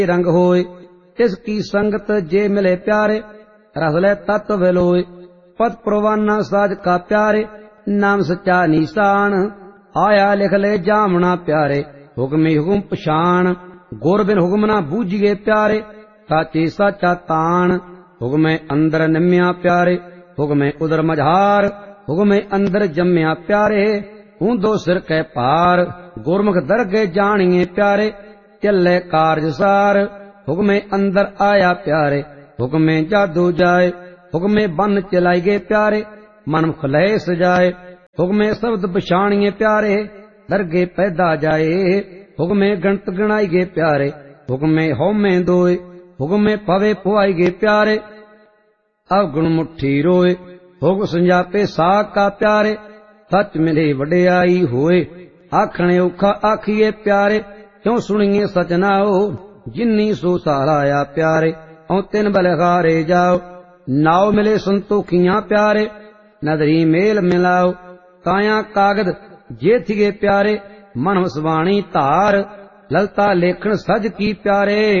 रंग होए। तिसकी संगत जे मिले प्यारे, रस ले तत्व विलोए। पद परवाना साज का प्यारे, नाम सच्चा निशान। आया लिख ले जामना प्यारे, हुक्म हुक्म पछाण। गुर बिन हुक्म ना बूझिए प्यारे, साचे साचा तान। हुक्म अंदर निम्या प्यारे, हुक्म उदर मझार। हुक्म अंदर जम्या प्यारे, ऊंदो सिर कै पार। गुरमुख दरगे जानिए प्यारे, चले कारज सार। हुक्म अंदर आया प्यारे, हुक्म जादू जाए। हुक्म बन चलाई गए प्यारे, मन खुले सजाए। हुक्म शब्द पछाणिए प्यारे, दरगे पैदा जाए। हुक्म गणत गणाई गए प्यारे, हुक्म होमे दोए। हुक्म पवे पुआई गए प्यारे, अवगुण मुट्ठी रोए। हुक्म संजापे साग का प्यारे, सच मिले वडियाई होए। आखणे औखा आखिए प्यारे, क्यों सुनिए सच नाओ। जिन्नी सो सहाराया प्यारे, औ तिन बलहारे जाओ। नाव मिले संतोखियां प्यारे, नदरी मेल मिलाओ। काया कागद जे थिगे प्यारे, मन वसवाणी धार। ललता लेखन सज की प्यारे,